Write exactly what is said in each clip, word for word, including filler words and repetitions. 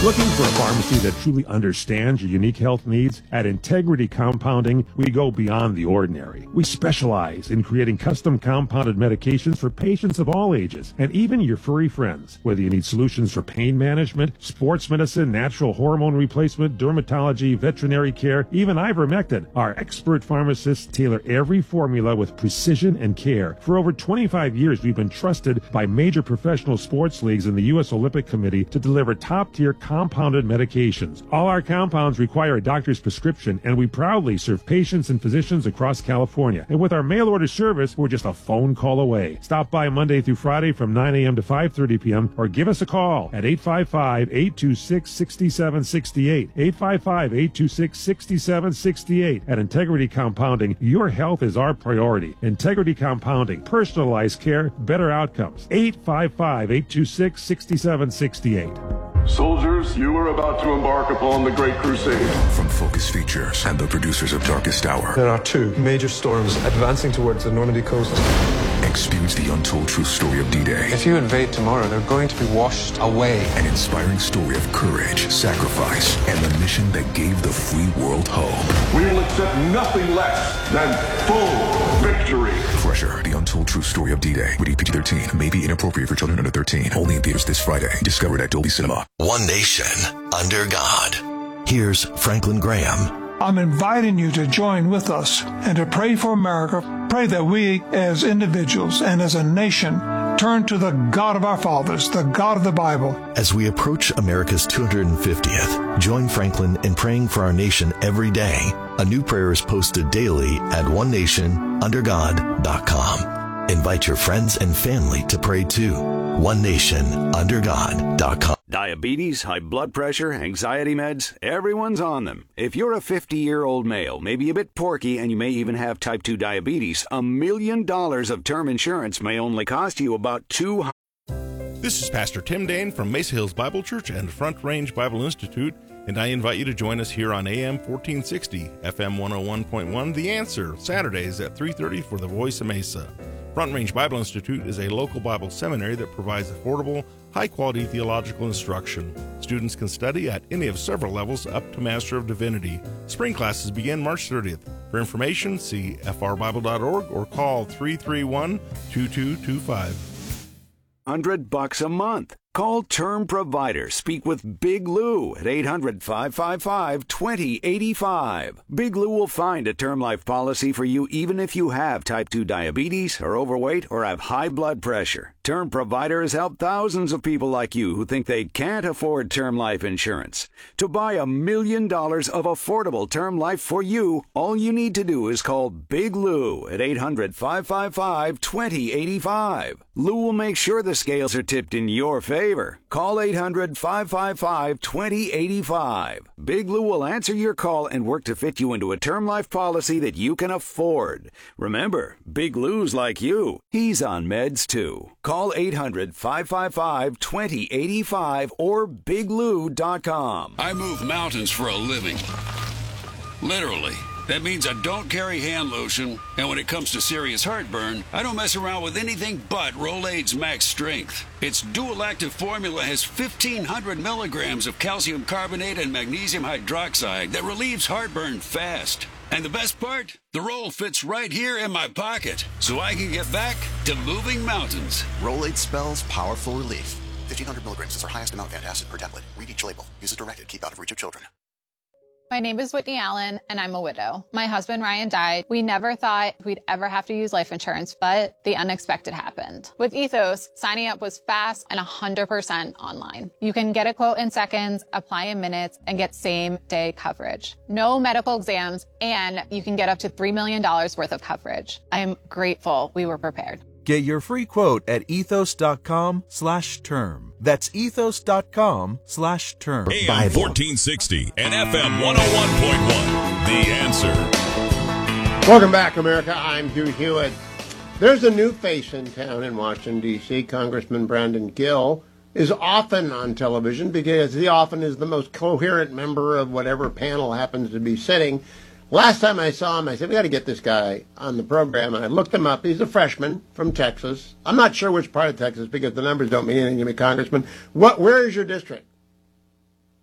Looking for a pharmacy that truly understands your unique health needs? At Integrity Compounding, we go beyond the ordinary. We specialize in creating custom compounded medications for patients of all ages, and even your furry friends. Whether you need solutions for pain management, sports medicine, natural hormone replacement, dermatology, veterinary care, even ivermectin, our expert pharmacists tailor every formula with precision and care. For over twenty-five years, we've been trusted by major professional sports leagues and the U S Olympic Committee to deliver top-tier compounded medications. All our compounds require a doctor's prescription, and we proudly serve patients and physicians across California. And with our mail-order service, we're just a phone call away. Stop by Monday through Friday from nine a.m. to five thirty p.m. or give us a call at eight five five, eight two six, six seven six eight, eight five five, eight two six, six seven six eight. At Integrity Compounding, your health is our priority. Integrity Compounding, personalized care, better outcomes. eight five five, eight two six, six seven six eight. Soldiers, you are about to embark upon the Great Crusade. From Focus Features and the producers of Darkest Hour. There are two major storms advancing towards the Normandy coast. Experience the untold true story of D-Day. If you invade tomorrow, they're going to be washed away. An inspiring story of courage, sacrifice, and the mission that gave the free world hope. We will accept nothing less than full victory. Crusher, the untold true story of D-Day. Rated P G thirteen. May be inappropriate for children under thirteen. Only in theaters this Friday. Discovered at Dolby Cinema. One nation under God. Here's Franklin Graham. I'm inviting you to join with us and to pray for America. Pray that we as individuals and as a nation turn to the God of our fathers, the God of the Bible. As we approach America's two hundred fiftieth, join Franklin in praying for our nation every day. A new prayer is posted daily at one nation under god dot com. Invite your friends and family to pray too. one nation under god dot com. Diabetes, high blood pressure, anxiety meds, everyone's on them. If you're a fifty-year-old male, maybe a bit porky, and you may even have type two diabetes, a million dollars of term insurance may only cost you about two hundred dollars. This is Pastor Tim Dane from Mesa Hills Bible Church and Front Range Bible Institute, and I invite you to join us here on A M fourteen sixty, F M one oh one point one, The Answer, Saturdays at three thirty for the Voice of Mesa. Front Range Bible Institute is a local Bible seminary that provides affordable, high-quality theological instruction. Students can study at any of several levels up to Master of Divinity. Spring classes begin March thirtieth. For information, see f r bible dot org or call three three one, two two two five. Hundred bucks a month. Call Term Provider. Speak with Big Lou at eight hundred, five five five, two zero eight five. Big Lou will find a term life policy for you even if you have type two diabetes, are overweight, or have high blood pressure. Term Provider has helped thousands of people like you who think they can't afford term life insurance. To buy a million dollars of affordable term life for you, all you need to do is call Big Lou at eight hundred, five five five, two zero eight five. Lou will make sure the scales are tipped in your favor. Call eight hundred, five five five, two zero eight five. Big Lou will answer your call and work to fit you into a term life policy that you can afford. Remember, Big Lou's like you. He's on meds too. Call eight hundred, five five five, two zero eight five or big lou dot com. I move mountains for a living. Literally. That means I don't carry hand lotion, and when it comes to serious heartburn, I don't mess around with anything but Rolaids Max Strength. Its dual-active formula has fifteen hundred milligrams of calcium carbonate and magnesium hydroxide that relieves heartburn fast. And the best part? The roll fits right here in my pocket, so I can get back to moving mountains. Rolaids spells powerful relief. fifteen hundred milligrams is our highest amount of antacid per tablet. Read each label. Use as directed. Keep out of reach of children. My name is Whitney Allen, and I'm a widow. My husband, Ryan, died. We never thought we'd ever have to use life insurance, but the unexpected happened. With Ethos, signing up was fast and one hundred percent online. You can get a quote in seconds, apply in minutes, and get same-day coverage. No medical exams, and you can get up to three million dollars worth of coverage. I am grateful we were prepared. Get your free quote at ethos.com slash term. That's ethos.com slash term. A M fourteen sixty and F M one oh one point one. The Answer. Welcome back, America. I'm Hugh Hewitt. There's a new face in town in Washington, D C Congressman Brandon Gill is often on television because he often is the most coherent member of whatever panel happens to be sitting. Last time I saw him, I said, we got to get this guy on the program, and I looked him up. He's a freshman from Texas. I'm not sure which part of Texas because the numbers don't mean anything to me, Congressman. What? Where is your district?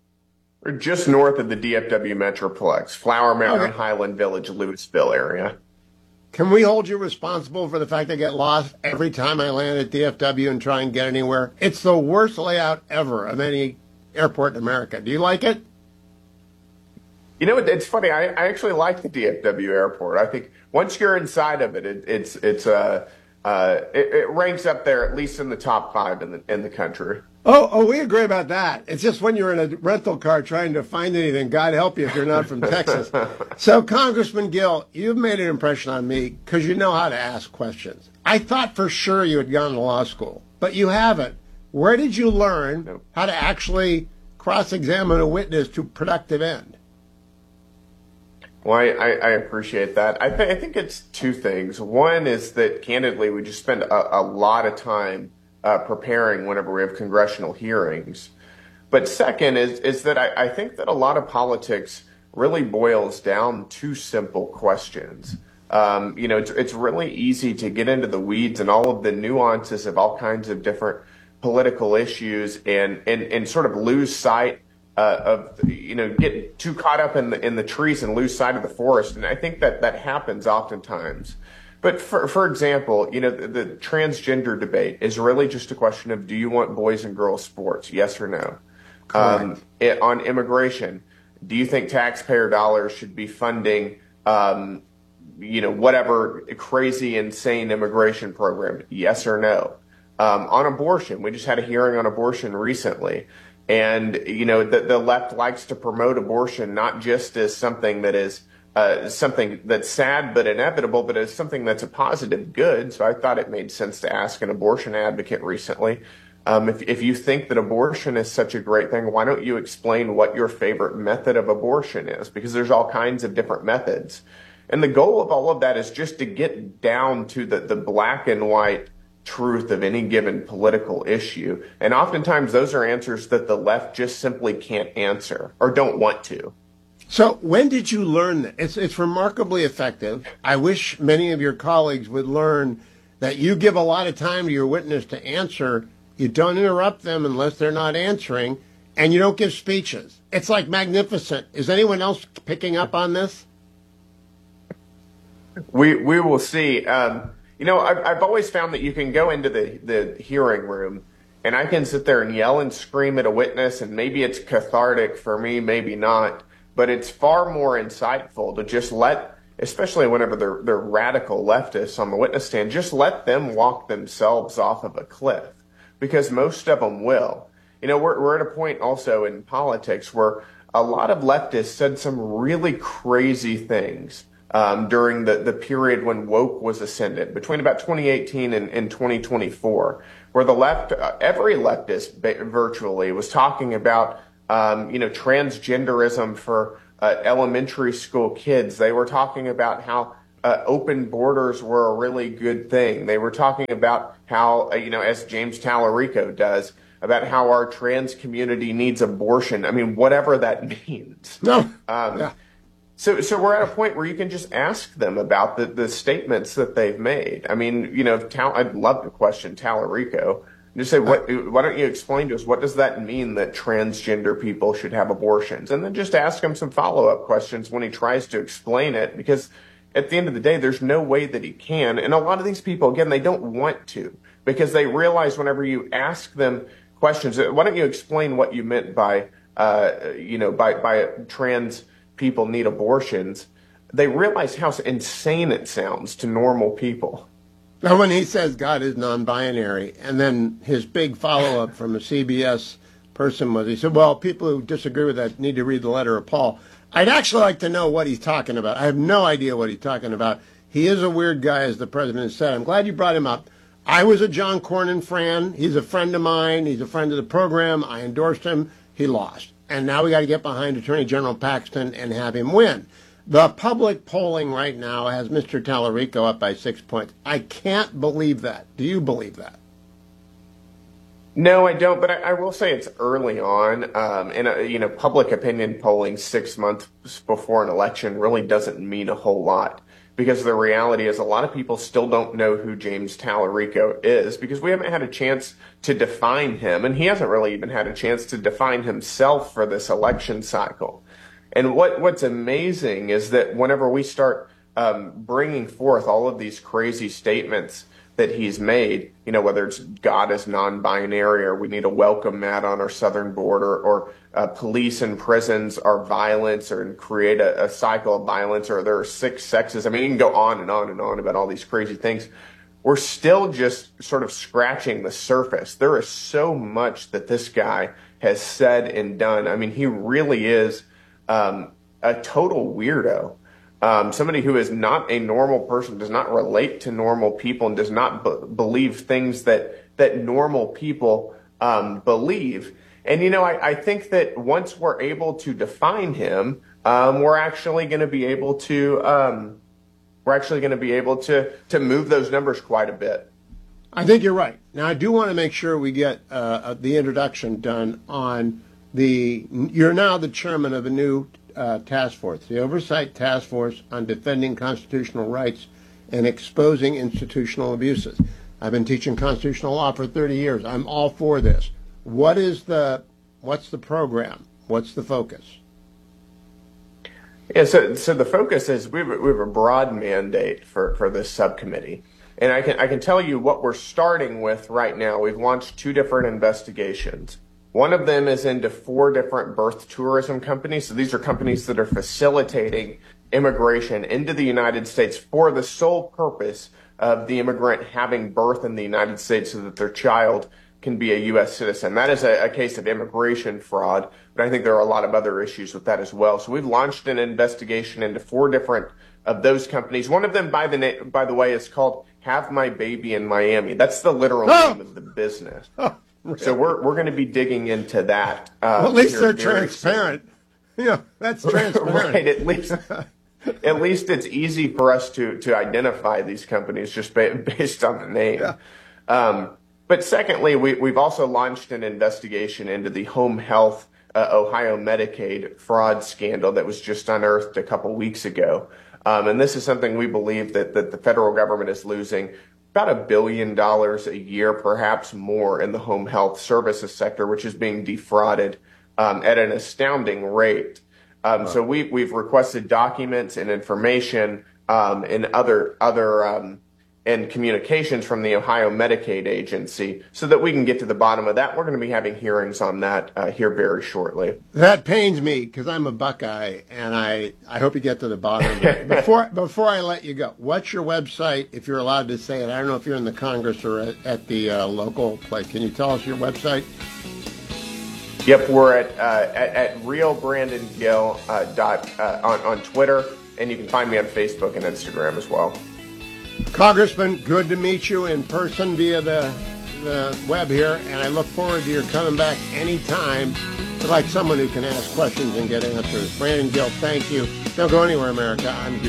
We're just north of the D F W Metroplex, Flower Mountain, Okay. Highland Village, Louisville area. Can we hold you responsible for the fact I get lost every time I land at D F W and try and get anywhere? It's the worst layout ever of any airport in America. Do you like it? You know, it, it's funny. I, I actually like the D F W airport. I think once you're inside of it, it it's it's uh, uh it, it ranks up there at least in the top five in the in the country. Oh, oh, we agree about that. It's just when you're in a rental car trying to find anything, God help you if you're not from Texas. So, Congressman Gill, you've made an impression on me because you know how to ask questions. I thought for sure you had gone to law school, but you haven't. Where did you learn nope. how to actually cross-examine a witness to productive end? Well, I, I appreciate that. I, th- I think it's two things. One is that, candidly, we just spend a, a lot of time Uh, preparing whenever we have congressional hearings. But second is is that I, I think that a lot of politics really boils down to simple questions. Um, you know, it's, it's really easy to get into the weeds and all of the nuances of all kinds of different political issues and, and, and sort of lose sight uh, of, you know, get too caught up in the, in the trees and lose sight of the forest. And I think that that happens oftentimes. But for for example, you know, the, the transgender debate is really just a question of, do you want boys and girls sports? Yes or no? Um, it, on immigration, do you think taxpayer dollars should be funding, um, you know, whatever crazy, insane immigration program? Yes or no? Um, on abortion, we just had a hearing on abortion recently. And, you know, the, the left likes to promote abortion not just as something that is Uh, something that's sad but inevitable, but as something that's a positive good. So I thought it made sense to ask an abortion advocate recently, um, if, if you think that abortion is such a great thing, why don't you explain what your favorite method of abortion is? Because there's all kinds of different methods. And the goal of all of that is just to get down to the, the black and white truth of any given political issue. And oftentimes those are answers that the left just simply can't answer or don't want to. So when did you learn that? It's, it's remarkably effective. I wish many of your colleagues would learn that you give a lot of time to your witness to answer. You don't interrupt them unless they're not answering, and you don't give speeches. It's like magnificent. Is anyone else picking up on this? We we will see. Um, you know, I've, I've always found that you can go into the, the hearing room, and I can sit there and yell and scream at a witness, and maybe it's cathartic for me, maybe not. But it's far more insightful to just let, especially whenever they're, they're radical leftists on the witness stand, just let them walk themselves off of a cliff, because most of them will. You know, we're, we're at a point also in politics where a lot of leftists said some really crazy things um, during the, the period when woke was ascendant, between about twenty eighteen and, and twenty twenty-four, where the left, uh, every leftist virtually was talking about Um, you know, transgenderism for uh, elementary school kids. They were talking about how uh, open borders were a really good thing. They were talking about how, uh, you know, as James Tallarico does, about how our trans community needs abortion. I mean, whatever that means. No. Um, yeah. So, so we're at a point where you can just ask them about the, the statements that they've made. I mean, you know, Tal- I'd love to question Tallarico. Just say, what, why don't you explain to us, what does that mean that transgender people should have abortions? And then just ask him some follow-up questions when he tries to explain it, because at the end of the day, there's no way that he can. And a lot of these people, again, they don't want to, because they realize whenever you ask them questions, why don't you explain what you meant by, uh, you know, by, by trans people need abortions? They realize how insane it sounds to normal people. Now, when he says God is non-binary, and then his big follow-up from a C B S person was, he said, well, people who disagree with that need to read the letter of Paul. I'd actually like to know what he's talking about. I have no idea what he's talking about. He is a weird guy, as the president said. I'm glad you brought him up. I was a John Cornyn fan. He's a friend of mine. He's a friend of the program. I endorsed him. He lost. And now we got to get behind Attorney General Paxton and have him win. The public polling right now has Mister Tallarico up by six points. I can't believe that. Do you believe that? No, I don't. But I, I will say it's early on. Um, and, uh, you know, public opinion polling six months before an election really doesn't mean a whole lot. because the reality is a lot of people still don't know who James Tallarico is because we haven't had a chance to define him, and he hasn't really even had a chance to define himself for this election cycle. And what, what's amazing is that whenever we start um, bringing forth all of these crazy statements that he's made, you know, whether it's God is non-binary, or we need a welcome mat on our southern border, or uh, police and prisons are violence, or create a, a cycle of violence, or there are six sexes. I mean, you can go on and on and on about all these crazy things. We're still just sort of scratching the surface. There is so much that this guy has said and done. I mean, he really is um, a total weirdo. Um, somebody who is not a normal person, does not relate to normal people, and does not b- believe things that that normal people um, believe. And, you know, I, I think that once we're able to define him, um, we're actually going to be able to um, we're actually going to be able to to move those numbers quite a bit. I think you're right. Now, I do want to make sure we get uh, the introduction done on the. You're now the chairman of a new Uh, task force, the Oversight Task Force on Defending Constitutional Rights and Exposing Institutional Abuses. I've been teaching constitutional law for thirty years. I'm all for this. What is the, what's the program? What's the focus? Yeah, so so the focus is we have, we have a broad mandate for, for this subcommittee. And I can I can tell you what we're starting with right now. We've launched two different investigations. One of them is into four different birth tourism companies. So these are companies that are facilitating immigration into the United States for the sole purpose of the immigrant having birth in the United States so that their child can be a U S citizen. That is a, a case of immigration fraud, but I think there are a lot of other issues with that as well. So we've launched an investigation into four different of those companies. One of them, by the na- by the way, is called Have My Baby in Miami. That's the literal oh! name of the business. Oh. Really? So we're we're going to be digging into that. Uh, well, at least they're transparent. Soon. Yeah, that's transparent. Right. At least, at least it's easy for us to to identify these companies just ba- based on the name. Yeah. Um, but secondly, we we've also launched an investigation into the home health uh, Ohio Medicaid fraud scandal that was just unearthed a couple weeks ago. Um, and this is something we believe that that the federal government is losing about a billion dollars a year, perhaps more, in the home health services sector, which is being defrauded um, at an astounding rate. Um, wow. So we, we've requested documents and information um, and other other um, and communications from the Ohio Medicaid agency so that we can get to the bottom of that. We're going to be having hearings on that uh, here very shortly. That pains me because I'm a Buckeye, and I, I hope you get to the bottom of it. Before, before I let you go, what's your website, if you're allowed to say it? I don't know if you're in the Congress or at, at the uh, local place. Can you tell us your website? Yep, we're at uh, at, at real brandon gill uh, dot uh, on, on Twitter, and you can find me on Facebook and Instagram as well. Congressman, good to meet you in person via the, the web here, and I look forward to your coming back anytime. I'd like someone who can ask questions and get answers. Brandon Gill, thank you. Don't go anywhere, America. I'm Hugh